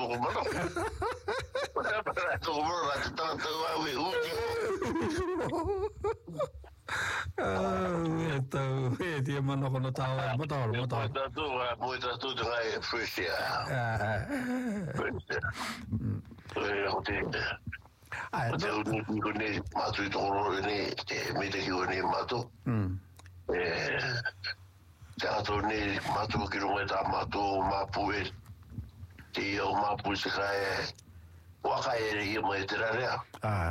kumano. Para to kumano na to awi uti. Então, dia mano quando tava, motor. Muita tudo aí fresh. Até o Nigone Matu e Torone, Medegone Matu. Teatone Matu Kilometa Matu Mapu. Tio Mapu Sikae. Wakaere ia mai terarea.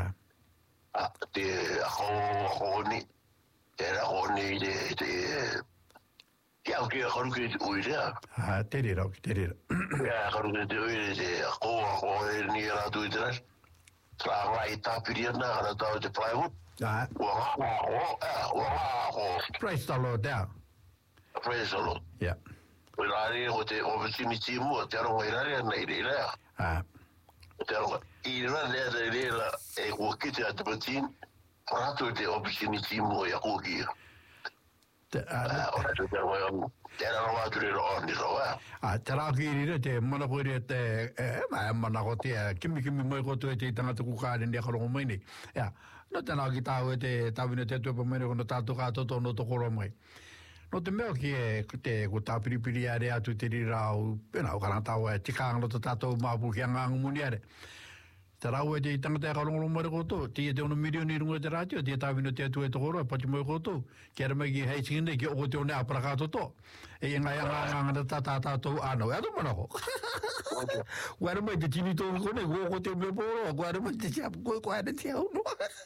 Te honi. Era honi te ja ke haruke uira. Terira. Ja haruke te uira te ko ni ra tu itras. Tra ita piriana ra ta te plywood. Praise the Lord there. Praise the Lord. Yeah. Wirari o te opportunity mo te ro wirari nei rira. Te ro ira le e ko kite at batin. Prato te opportunity mo ya ko ki. Ora te ro era ro tu ro on ro. Tera ki te mana ko te mana ko te kimi mo ko te tanga te ku ka ni ka ro mai ni. Ya. No te na ki ta te tawine te tu pa me ko ta to ka to no to ko ro mai. No te meo ki te ko ta piripiri are atu te rirau pena o karanta o te kanga to tato mapu ki anga ngumuni are. Te rau e te tangata e kalongolo mare koto, te te ono milioni runga te ratio, te tawino te atu e te koro, pati mo e koto, ki ara mai ki hei singine ki o te one a parakato to. E ngai anga tatato ano, e ato manako. Guara mai te tini tō kone, ko te me poro, guara mai te siapu koe koe ane te au no.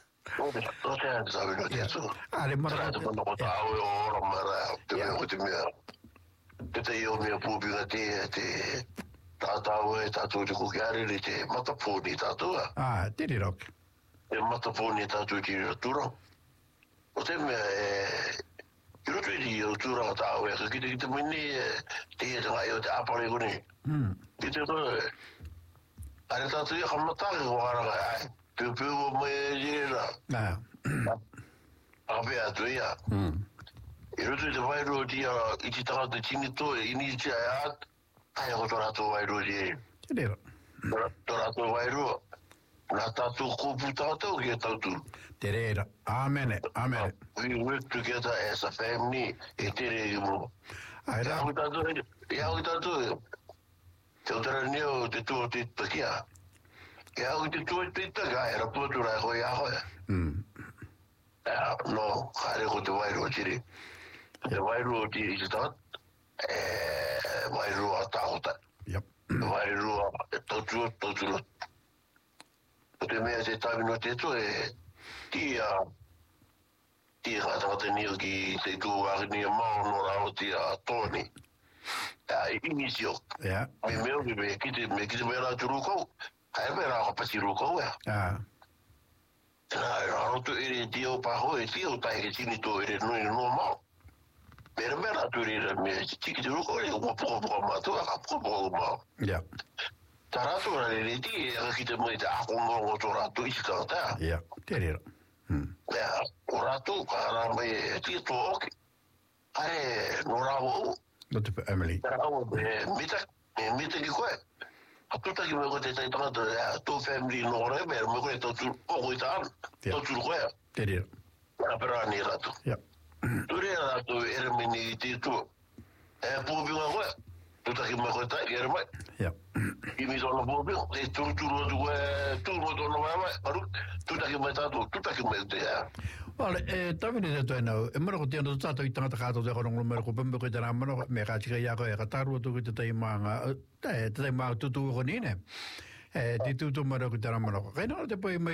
Ale mara ko ta o mara te mea te io mea pubblica te tatu te kukiare te mataponi tatu te rock e mataponi tatu te turo o te mea iro te io turo ta o e ki te mini te nga io te apare kone te are tatu ia kamata ko ara Peo mai jera. Abe atu ia. Iro te vai ro dia I te tanga te tini to ini te at. Ai ko tora to vai ro dia. Te Tora to vai ro. Na tatu ko puta to ke tatu. Te rera. Amen. We work together as a family. E te re mo. Ai ra. Ya tatu. Te ora neo te to te takia. Ja, o te tue te taga, era putura hoi a hoi. No, haere ko te wairu o tiri. Te wairu o tiri i stat, wairu a tahota. Wairu a tauturo. O te mea te tawino te tue, tia katawate nio ki te tuwari ni a mao no rao tia tōni. Inisio. Me meo ki me kite mea turu kou. Ai mera ko pasi ruko ya. Ra roto ere dio pa ho e tio tai ke tini to ere no mal. Mera tu ere me tiki ruko e ko po ma to ka po ma. Ja. Tarato ere ti e ki te mo ta ko mo to ra tu iska ta. Ja, te ere. Ja, ora tu ka me ti to ok. Ai no ra o. Not Emily. Mita ki ko. Tuta ki me ko te tanga to family no re me ko to tu o ta to tu ko ya te pero ni rato ya tu re rato era mini ti tu po bi ko tuta ki me ko ta era mai ya ki mi sono po bi e tu mo do no mai paru tuta ki me ta tuta ki me te ya Vale, tamini te toi nau, e mara ko te anu tato I tangata kato te korongo mera ko pembe ko te rā mara me ka tika ia ko e ka taru atu ko te tai maanga, te tai maanga tutu ko nine, te tutu mara ko te rā mara ko. Kaina te poi